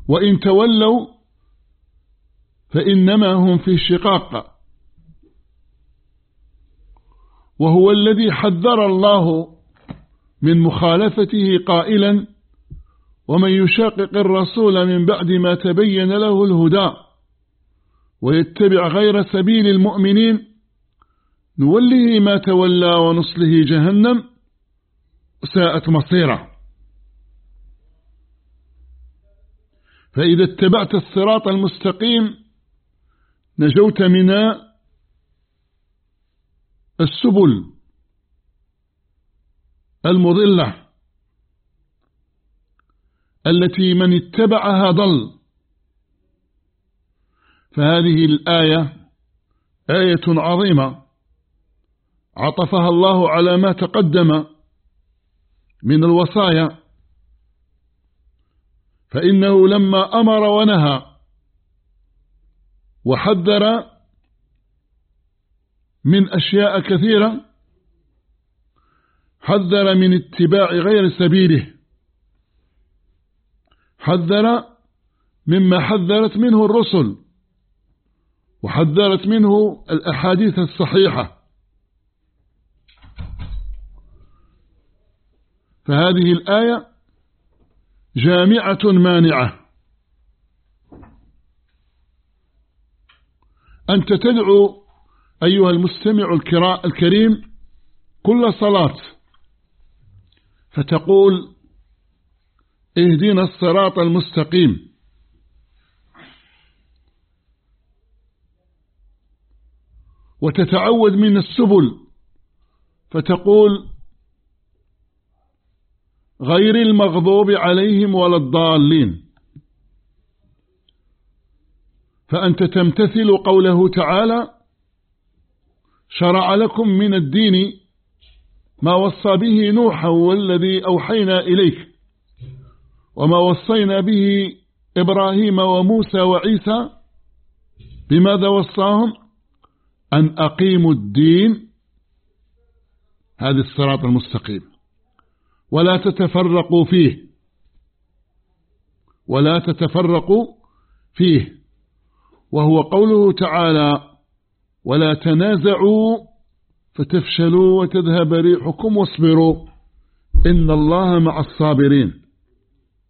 وإن تولوا فإنما هم في شقاق. وهو الذي حذر الله من مخالفته قائلا: ومن يشاقق الرسول من بعد ما تبين له الهدى ويتبع غير سبيل المؤمنين نوله ما تولى ونصله جهنم وساءت مصيره. فإذا اتبعت الصراط المستقيم نجوت من السبل المضلة التي من اتبعها ضل. فهذه الآية آية عظيمة عطفها الله على ما تقدم من الوصايا، فإنه لما أمر ونهى وحذر من أشياء كثيرة، حذر من اتباع غير سبيله، حذر مما حذرت منه الرسل وحذرت منه الأحاديث الصحيحة. فهذه الآية جامعة مانعة. أنت تدعو أيها المستمع الكريم كل صلاة فتقول: اهدنا الصراط المستقيم، وتتعوذ من السبل فتقول: غير المغضوب عليهم ولا الضالين. فأنت تمتثل قوله تعالى: شرع لكم من الدين ما وصى به نوحا والذي أوحينا إليك وما وصينا به إبراهيم وموسى وعيسى. بماذا وصاهم؟ أن أقيموا الدين، هذا الصراط المستقيم، ولا تتفرقوا فيه، ولا تتفرقوا فيه. وهو قوله تعالى: ولا تنازعوا فتفشلوا وتذهب ريحكم واصبروا إن الله مع الصابرين.